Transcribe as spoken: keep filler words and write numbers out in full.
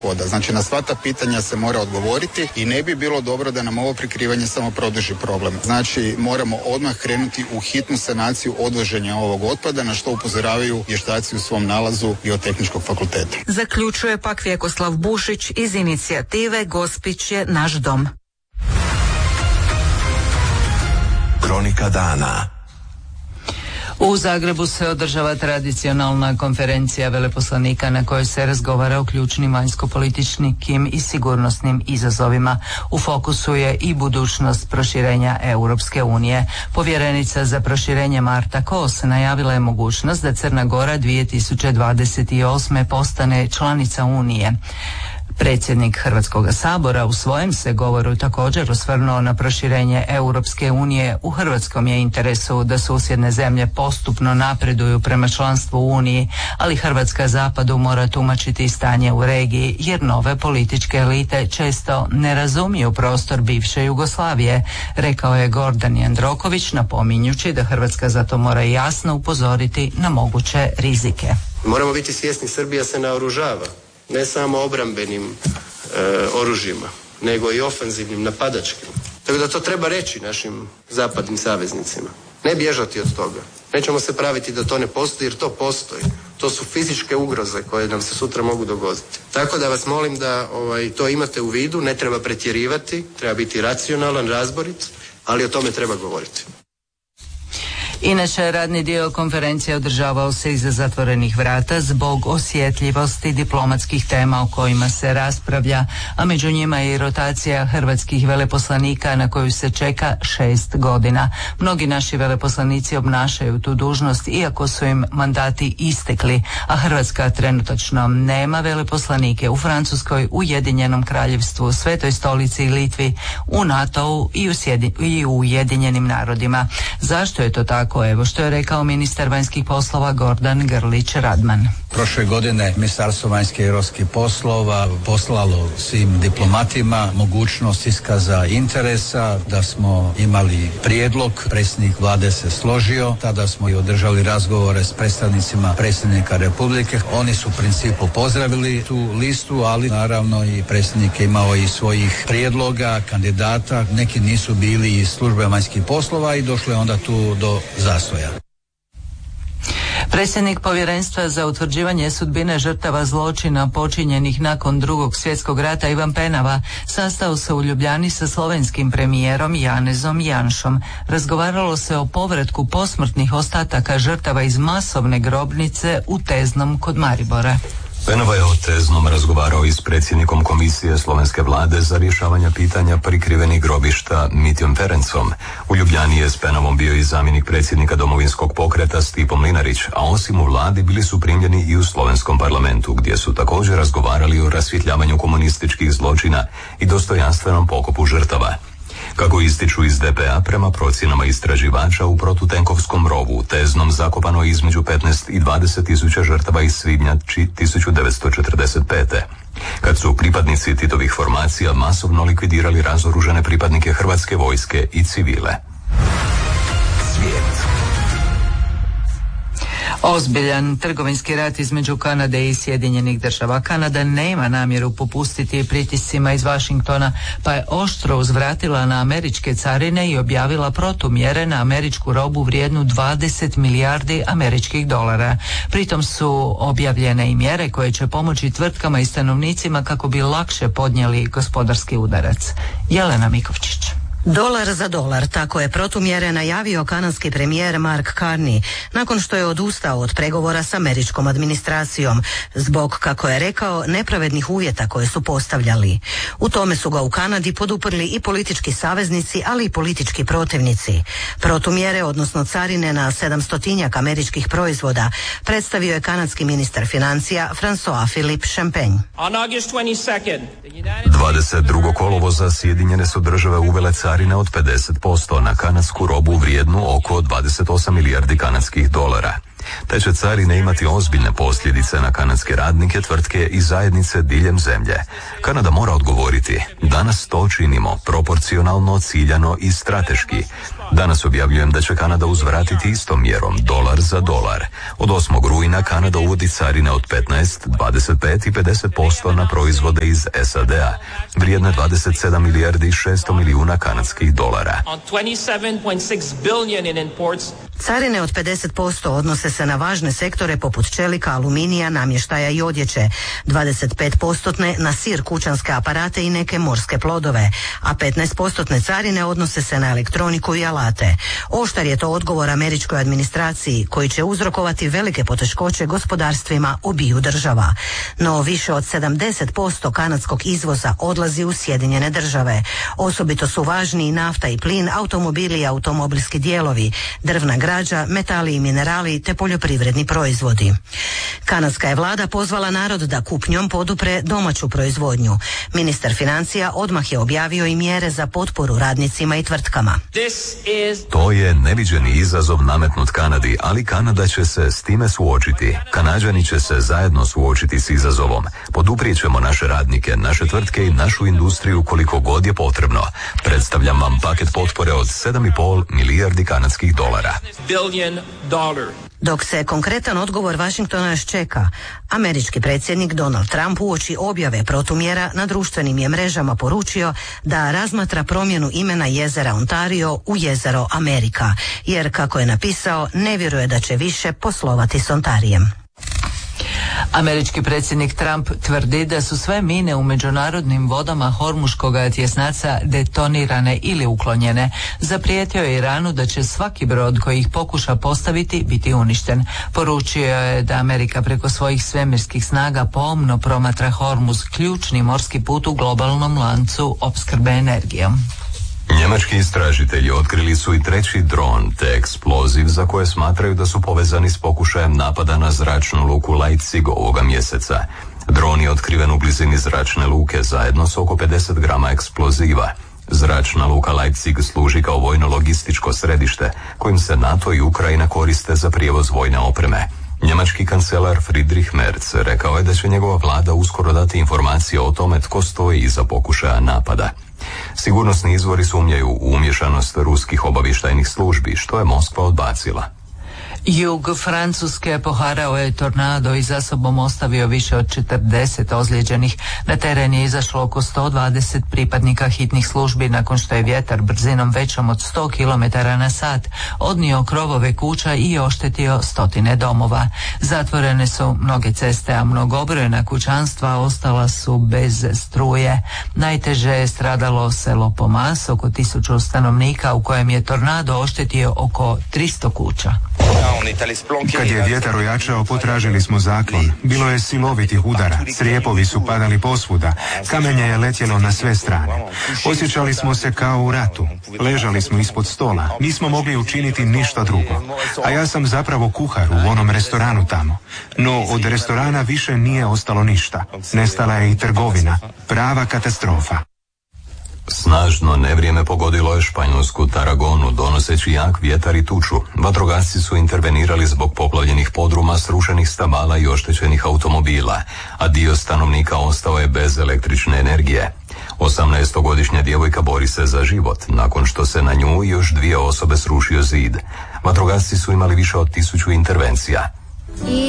voda. Znači na sva ta pitanja se mora odgovoriti i ne bi bilo dobro da nam ovo prikrivanje samo produži problem. Znači moramo odmah krenuti u hitnu sanaciju odvoženja ovog otpada, na što upozoravaju vještaci u svom nalazu Biotehničkog fakulteta. Zaključuje pak Vjekoslav Bušić iz inicijative Gospić je naš dom. Kronika dana. U Zagrebu se održava tradicionalna konferencija veleposlanika na kojoj se razgovara o ključnim vanjskopolitičkim i sigurnosnim izazovima. U fokusu je i budućnost proširenja Europske unije. Povjerenica za proširenje Marta Kos najavila je mogućnost da Crna Gora dvije tisuće dvadeset osme postane članica Unije. Predsjednik Hrvatskog sabora u svojem se govoru također osvrnuo na proširenje Europske unije. U hrvatskom je interesu da susjedne zemlje postupno napreduju prema članstvu u Uniji, ali Hrvatska zapadu mora tumačiti stanje u regiji, jer nove političke elite često ne razumiju prostor bivše Jugoslavije, rekao je Gordan Jandroković, napominjući da Hrvatska zato mora jasno upozoriti na moguće rizike. Moramo biti svjesni, Srbija se naoružava. Ne samo obrambenim e, oružjima, nego i ofanzivnim, napadačkim. Tako da to treba reći našim zapadnim saveznicima. Ne bježati od toga. Nećemo se praviti da to ne postoji, jer to postoji. To su fizičke ugroze koje nam se sutra mogu dogoditi. Tako da vas molim da ovaj, to imate u vidu, ne treba pretjerivati, treba biti racionalan, razborit, ali o tome treba govoriti. Inače, radni dio konferencije održavao se iza zatvorenih vrata zbog osjetljivosti diplomatskih tema o kojima se raspravlja, a među njima je i rotacija hrvatskih veleposlanika na koju se čeka šest godina. Mnogi naši veleposlanici obnašaju tu dužnost iako su im mandati istekli, a Hrvatska trenutačno nema veleposlanike u Francuskoj, Ujedinjenom Kraljevstvu, Svetoj Stolici i Litvi, u NATO-u i u, sjedi, i u Ujedinjenim narodima. Zašto je to tako? Evo što je rekao ministar vanjskih poslova Gordan Grlić Radman. Prošle godine Ministarstvo vanjskih i europskih poslova poslalo svim diplomatima mogućnost iskaza interesa, da smo imali prijedlog, predsjednik vlade se složio, tada smo i održali razgovore s predstavnicima predsjednika Republike. Oni su u principu pozdravili tu listu, ali naravno i predsjednik je imao i svojih prijedloga, kandidata, neki nisu bili iz službe vanjskih poslova i došlo je onda tu do zastoja. Predsjednik Povjerenstva za utvrđivanje sudbine žrtava zločina počinjenih nakon Drugog svjetskog rata Ivan Penava sastao se u Ljubljani sa slovenskim premijerom Janezom Janšom. Razgovaralo se o povratku posmrtnih ostataka žrtava iz masovne grobnice u Teznom kod Maribora. Penava je o Teznom razgovarao i s predsjednikom Komisije slovenske vlade za rješavanje pitanja prikrivenih grobišta Mitjom Ferencom. U Ljubljani je s Penavom bio i zamjenik predsjednika Domovinskog pokreta Stipo Mlinarić, a osim u vladi bili su primljeni i u slovenskom parlamentu, gdje su također razgovarali o rasvjetljavanju komunističkih zločina i dostojanstvenom pokopu žrtava. Kako ističu iz D P A, prema procjenama istraživača u protutenkovskom rovu u Teznom zakopano između petnaest i dvadeset tisuća žrtava iz svibnja tisuću devetsto četrdeset pete. Kad su pripadnici Titovih formacija masovno likvidirali razoružane pripadnike Hrvatske vojske i civile. Svijet. Ozbiljan trgovinski rat između Kanade i Sjedinjenih država. Kanada nema namjeru popustiti pritiscima iz Washingtona, pa je oštro uzvratila na američke carine i objavila protumjere na američku robu vrijednu dvadeset milijardi američkih dolara. Pritom su objavljene i mjere koje će pomoći tvrtkama i stanovnicima kako bi lakše podnijeli gospodarski udarac. Jelena Mikovčić. Dolar za dolar, tako je protumjere najavio kanadski premijer Mark Carney nakon što je odustao od pregovora s američkom administracijom zbog, kako je rekao, nepravednih uvjeta koje su postavljali. U tome su ga u Kanadi poduprli i politički saveznici, ali i politički protivnici. Protumjere, odnosno carine na sedamstotinjak američkih proizvoda, predstavio je kanadski ministar financija François-Philippe Champagne. dvadeset drugog kolovoza Sjedinjene su države uvele carine od pedeset posto na kanadsku robu vrijednu oko dvadeset osam milijardi kanadskih dolara. Te će carine imati ozbiljne posljedice na kanadske radnike, tvrtke i zajednice diljem zemlje. Kanada mora odgovoriti. Danas to činimo proporcionalno, ciljano i strateški. Danas objavljujem da će Kanada uzvratiti istom mjerom, dolar za dolar. Od osmog rujna Kanada uvodi carine od petnaest, dvadeset pet i pedeset posto na proizvode iz S A D-a, vrijedne dvadeset sedam milijardi i šesto milijuna kanadskih dolara. Carine od pedeset posto odnose se na važne sektore poput čelika, aluminija, namještaja i odjeće, dvadeset pet posto na sir, kućanske aparate i neke morske plodove, a petnaest posto carine odnose se na elektroniku i alate. Oštar je to odgovor američkoj administraciji koji će uzrokovati velike poteškoće gospodarstvima obiju država. No više od sedamdeset posto kanadskog izvoza odlazi u Sjedinjene države. Osobito su važni i nafta i plin, automobili i automobilski dijelovi, drvna građa, metali i minerali te poljoprivredni proizvodi. Kanadska je vlada pozvala narod da kupnjom podupre domaću proizvodnju. Ministar financija odmah je objavio i mjere za potporu radnicima i tvrtkama. To je neviđeni izazov nametnut Kanadi, ali Kanada će se s time suočiti. Kanađani će se zajedno suočiti s izazovom. Poduprijet ćemo naše radnike, naše tvrtke i našu industriju koliko god je potrebno. Predstavljam vam paket potpore od sedam i pol milijardi kanadskih dolara. Dok se konkretan odgovor Washingtona još čeka, američki predsjednik Donald Trump uoči objave protumjera na društvenim je mrežama poručio da razmatra promjenu imena jezera Ontario u jezero Amerika, jer kako je napisao, ne vjeruje da će više poslovati s Ontarijem. Američki predsjednik Trump tvrdi da su sve mine u međunarodnim vodama Hormuškog tjesnaca detonirane ili uklonjene. Zaprijetio je Iranu da će svaki brod koji ih pokuša postaviti biti uništen. Poručio je da Amerika preko svojih svemirskih snaga pomno promatra Hormuz, ključni morski put u globalnom lancu opskrbe energijom. Njemački istražitelji otkrili su i treći dron te eksploziv za koje smatraju da su povezani s pokušajem napada na zračnu luku Leipzig ovoga mjeseca. Dron je otkriven u blizini zračne luke zajedno s oko pedeset grama eksploziva. Zračna luka Leipzig služi kao vojno-logističko središte kojim se NATO i Ukrajina koriste za prijevoz vojne opreme. Njemački kancelar Friedrich Merz rekao je da će njegova vlada uskoro dati informacije o tome tko stoji iza pokušaja napada. Sigurnosni izvori sumnjaju u umješanost ruskih obavještajnih službi, što je Moskva odbacila. Jug Francuske poharao je tornado i za sobom ostavio više od četrdeset ozlijeđenih. Na teren je izašlo oko sto dvadeset pripadnika hitnih službi nakon što je vjetar brzinom većom od sto kilometara na sat odnio krovove kuća i oštetio stotine domova. Zatvorene su mnoge ceste, a mnogobrojna kućanstva ostala su bez struje. Najteže je stradalo selo Pomas, oko tisuću stanovnika, u kojem je tornado oštetio oko tristo kuća. Kad je vjetar ojačao, potražili smo zaklon. Bilo je silovitih udara, crijepovi su padali posvuda, kamenje je letjelo na sve strane. Osjećali smo se kao u ratu. Ležali smo ispod stola, nismo mogli učiniti ništa drugo. A ja sam zapravo kuhar u onom restoranu tamo. No od restorana više nije ostalo ništa. Nestala je i trgovina. Prava katastrofa. Snažno nevrijeme pogodilo je španjolsku Tarragonu, donoseći jak vjetar i tuču. Vatrogasci su intervenirali zbog poplavljenih podruma, srušenih stabala i oštećenih automobila, a dio stanovnika ostao je bez električne energije. osamnaestogodišnja djevojka bori se za život, nakon što se na nju i još dvije osobe srušio zid. Vatrogasci su imali više od tisuću intervencija.